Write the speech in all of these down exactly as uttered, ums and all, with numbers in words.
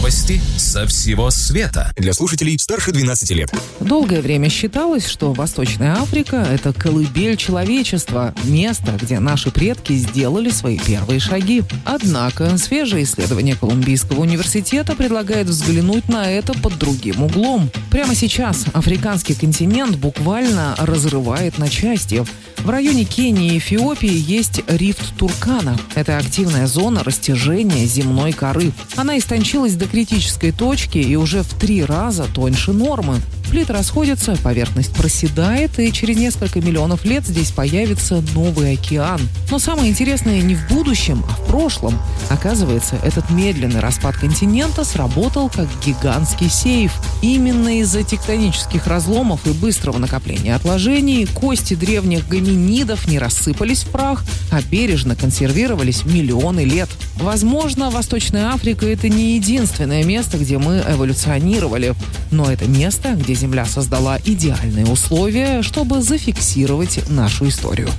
Новости со всего света. Для слушателей старше двенадцати лет. Долгое время считалось, что Восточная Африка – это колыбель человечества, место, где наши предки сделали свои первые шаги. Однако свежее исследование Колумбийского университета предлагает взглянуть на это под другим углом. Прямо сейчас африканский континент буквально разрывает на части. В районе Кении и Эфиопии есть рифт Туркана. Это активная зона растяжения земной коры. Она истончилась до критической точки и уже в три раза тоньше нормы. Плиты расходятся, поверхность проседает, и через несколько миллионов лет здесь появится новый океан. Но самое интересное не в будущем, а в прошлом. Оказывается, этот медленный распад континента сработал как гигантский сейф. Именно из-за тектонических разломов и быстрого накопления отложений кости древних гоминидов не рассыпались в прах, а бережно консервировались миллионы лет. Возможно, Восточная Африка – это не единственное место, где мы эволюционировали. Но это место, где Земля создала идеальные условия, чтобы зафиксировать нашу историю.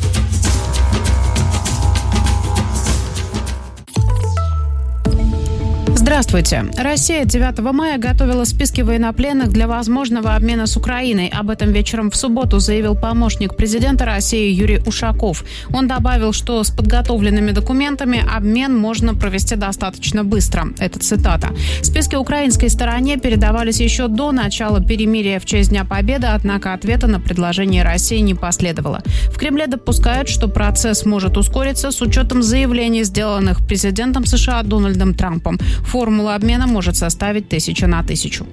Здравствуйте. Россия девятого мая готовила списки военнопленных для возможного обмена с Украиной. Об этом вечером в субботу заявил помощник президента России Юрий Ушаков. Он добавил, что с подготовленными документами обмен можно провести достаточно быстро. Это цитата. Списки украинской стороне передавались еще до начала перемирия в честь Дня Победы, однако ответа на предложение России не последовало. В Кремле допускают, что процесс может ускориться с учетом заявлений, сделанных президентом США Дональдом Трампом. Формула обмена может составить тысяча на тысячу.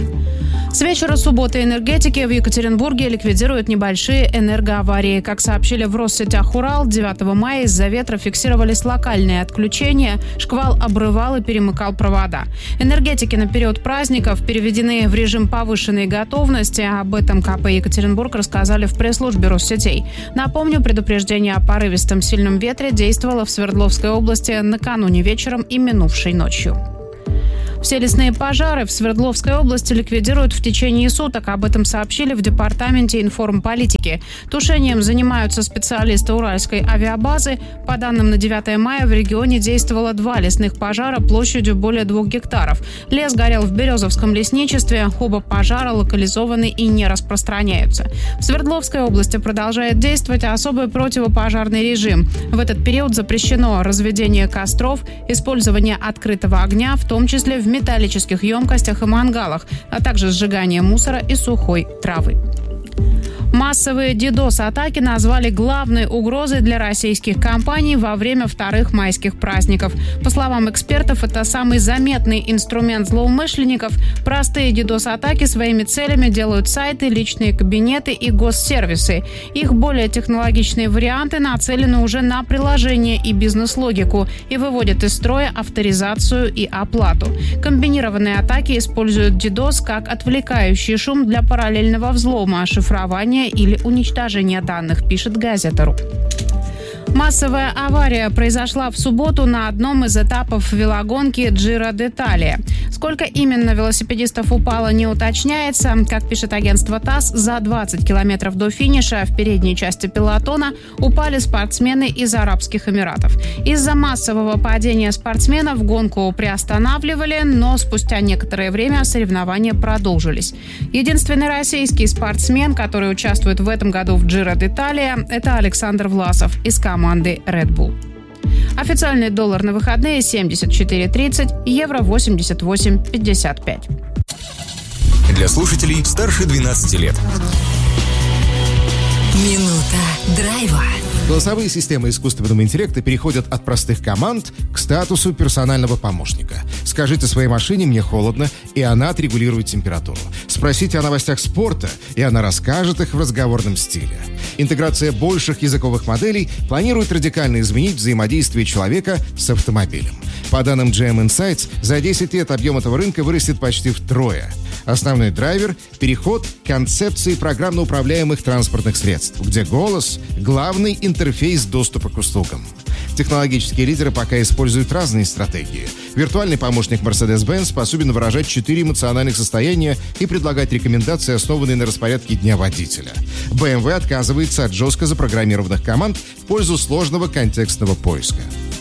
С вечера субботы энергетики в Екатеринбурге ликвидируют небольшие энергоаварии. Как сообщили в Россетях Урал, девятого мая из-за ветра фиксировались локальные отключения, шквал обрывал и перемыкал провода. Энергетики на период праздников переведены в режим повышенной готовности. Об этом ка пэ Екатеринбург рассказали в пресс-службе Россетей. Напомню, предупреждение о порывистом сильном ветре действовало в Свердловской области накануне вечером и минувшей ночью. Все лесные пожары в Свердловской области ликвидируют в течение суток. Об этом сообщили в Департаменте информполитики. Тушением занимаются специалисты Уральской авиабазы. По данным на девятое мая в регионе действовало два лесных пожара площадью более двух гектаров. Лес горел в Березовском лесничестве. Оба пожара локализованы и не распространяются. В Свердловской области продолжает действовать особый противопожарный режим. В этот период запрещено разведение костров, использование открытого огня, в том числе в металлических емкостях и мангалах, а также сжигание мусора и сухой травы. Массовые дидос-атаки назвали главной угрозой для российских компаний во время вторых майских праздников. По словам экспертов, это самый заметный инструмент злоумышленников. Простые дидос-атаки своими целями делают сайты, личные кабинеты и госсервисы. Их более технологичные варианты нацелены уже на приложение и бизнес-логику и выводят из строя авторизацию и оплату. Комбинированные атаки используют дидос как отвлекающий шум для параллельного взлома, шифрования или уничтожения данных, пишет газета.ру. Массовая авария произошла в субботу на одном из этапов велогонки Джиро д'Италия. Сколько именно велосипедистов упало, не уточняется. Как пишет агентство ТАСС, за двадцать километров до финиша в передней части пелотона упали спортсмены из Арабских Эмиратов. Из-за массового падения спортсменов гонку приостанавливали, но спустя некоторое время соревнования продолжились. Единственный российский спортсмен, который участвует в этом году в Джиро д'Италия, это Александр Власов из команды Red Bull. Официальный доллар на выходные семьдесят четыре тридцать, евро восемьдесят восемь пятьдесят пять. Для слушателей старше двенадцати лет. Минута драйва. Голосовые системы искусственного интеллекта переходят от простых команд к статусу персонального помощника. Скажите своей машине «мне холодно», и она отрегулирует температуру. Спросите о новостях спорта, и она расскажет их в разговорном стиле. Интеграция больших языковых моделей планирует радикально изменить взаимодействие человека с автомобилем. По данным джи эм Insights, за десять лет объем этого рынка вырастет почти втрое. Основной драйвер – переход к концепции программно управляемых транспортных средств, где голос – главный интерфейс доступа к услугам. Технологические лидеры пока используют разные стратегии. Виртуальный помощник Mercedes-Benz способен выражать четыре эмоциональных состояния и предлагать рекомендации, основанные на распорядке дня водителя. бэ эм вэ отказывается от жестко запрограммированных команд в пользу сложного контекстного поиска.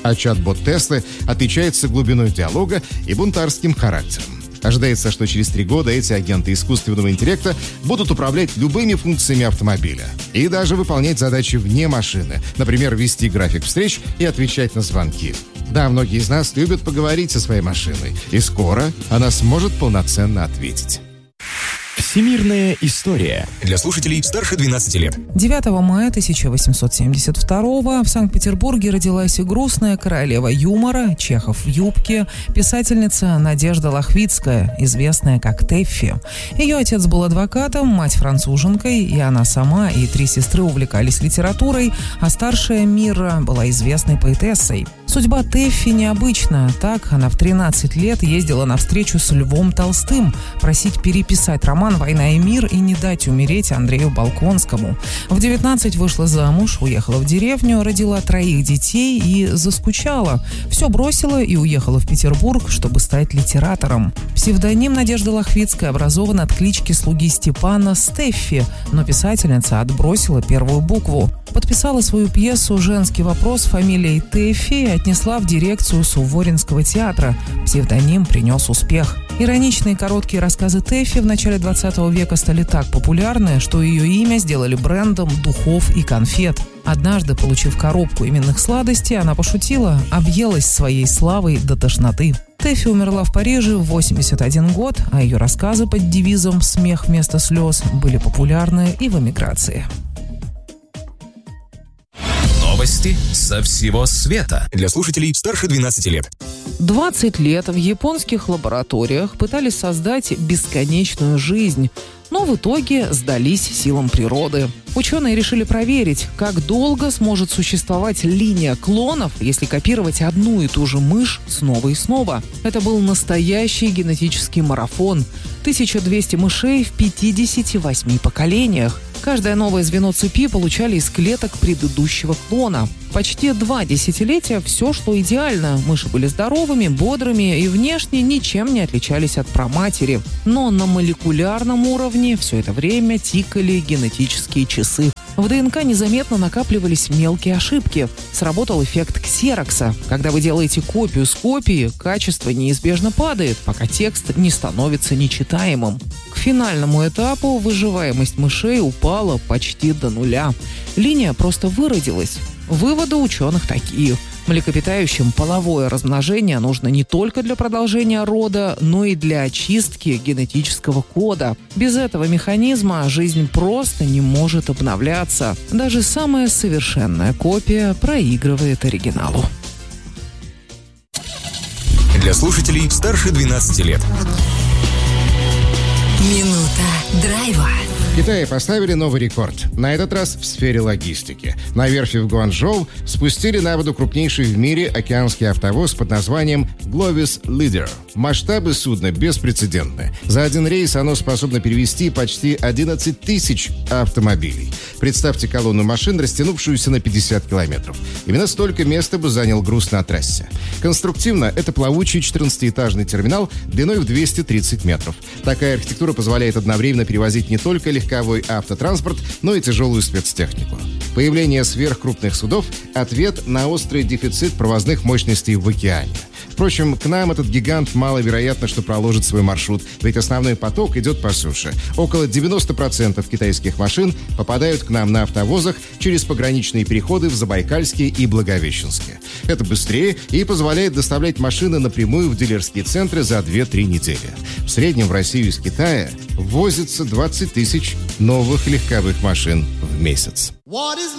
а чат-бот Теслы отличается глубиной диалога и бунтарским характером. Ожидается, что через три года эти агенты искусственного интеллекта будут управлять любыми функциями автомобиля и даже выполнять задачи вне машины, например, вести график встреч и отвечать на звонки. Да, многие из нас любят поговорить со своей машиной, и скоро она сможет полноценно ответить. Всемирная история. Для слушателей старше двенадцати лет. девятого мая тысяча восемьсот семьдесят второго в Санкт-Петербурге родилась и грустная королева юмора, Чехов в юбке, писательница Надежда Лохвицкая, известная как Тэффи. Ее отец был адвокатом, мать француженкой, и она сама и три сестры увлекались литературой, а старшая Мира была известной поэтессой. Судьба Тэффи необычна. Так, она в тринадцать лет ездила на встречу с Львом Толстым, просить переписать роман «Война и мир» и не дать умереть Андрею Болконскому. В девятнадцать вышла замуж, уехала в деревню, родила троих детей и заскучала. Все бросила и уехала в Петербург, чтобы стать литератором. Псевдоним Надежды Лохвицкой образован от клички слуги Степана Стеффи, но писательница отбросила первую букву. Подписала свою пьесу «Женский вопрос» фамилией Тэффи и отнесла в дирекцию Суворинского театра. Псевдоним принес успех. Ироничные короткие рассказы Тэффи в начале двадцатого века стали так популярны, что ее имя сделали брендом духов и конфет. Однажды, получив коробку именных сладостей, она пошутила, объелась своей славой до тошноты. Тэффи умерла в Париже в восемьдесят один год, а ее рассказы под девизом «Смех вместо слез» были популярны и в эмиграции. Новости со всего света. Для слушателей старше двенадцати лет. двадцать лет в японских лабораториях пытались создать бесконечную жизнь, но в итоге сдались силам природы. Ученые решили проверить, как долго сможет существовать линия клонов, если копировать одну и ту же мышь снова и снова. Это был настоящий генетический марафон. тысяча двести мышей в пятидесяти восьми поколениях. Каждое новое звено цепи получали из клеток предыдущего клона. Почти два десятилетия все шло идеально. Мыши были здоровыми, бодрыми и внешне ничем не отличались от праматери. Но на молекулярном уровне все это время тикали генетические часы. В ДНК незаметно накапливались мелкие ошибки. Сработал эффект ксерокса. Когда вы делаете копию с копии, качество неизбежно падает, пока текст не становится нечитаемым. К финальному этапу выживаемость мышей упала почти до нуля. Линия просто выродилась. Выводы ученых такие. Млекопитающим половое размножение нужно не только для продолжения рода, но и для очистки генетического кода. Без этого механизма жизнь просто не может обновляться. Даже самая совершенная копия проигрывает оригиналу. Для слушателей старше двенадцати лет. Минута драйва. В Китае поставили новый рекорд. На этот раз в сфере логистики. На верфи в Гуанчжоу спустили на воду крупнейший в мире океанский автовоз под названием Glovis Leader. Масштабы судна беспрецедентны. За один рейс оно способно перевезти почти одиннадцать тысяч автомобилей. Представьте колонну машин, растянувшуюся на пятьдесят километров. Именно столько места бы занял груз на трассе. Конструктивно это плавучий четырнадцатиэтажный терминал длиной в двести тридцать метров. Такая архитектура позволяет одновременно перевозить не только легковой автотранспорт, но и тяжелую спецтехнику. Появление сверхкрупных судов – ответ на острый дефицит провозных мощностей в океане. Впрочем, к нам этот гигант маловероятно, что проложит свой маршрут, ведь основной поток идет по суше. Около девяносто процентов китайских машин попадают к нам на автовозах через пограничные переходы в Забайкальске и Благовещенске. Это быстрее и позволяет доставлять машины напрямую в дилерские центры за две-три недели. В среднем в Россию из Китая ввозится двадцать тысяч новых легковых машин в месяц.